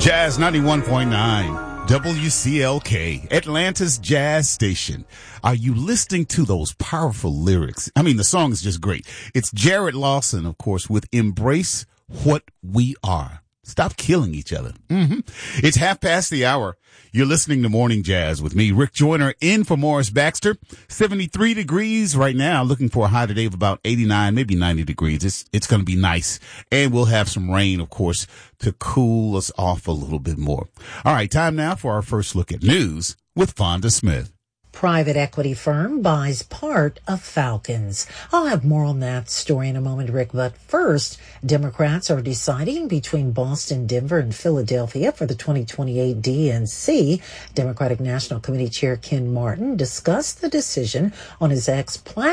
Jazz 91.9, WCLK, Atlanta's jazz station. Are you listening to those powerful lyrics? I mean, the song is just great. It's Jared Lawson, of course, with Embrace What We Are. Stop killing each other. It's 1:30. You're listening to Morning Jazz with me, Rick Joyner, in for Morris Baxter. 73 degrees right now, looking for a high today of about 89, maybe 90 degrees. It's going to be nice. And we'll have some rain, of course, to cool us off a little bit more. All right, time now for our first look at news with Fonda Smith. Private equity firm buys part of Falcons. I'll have more on that story in a moment, Rick. But first, Democrats are deciding between Boston, Denver, and Philadelphia for the 2028 DNC. Democratic National Committee Chair Ken Martin discussed the decision on his ex-platform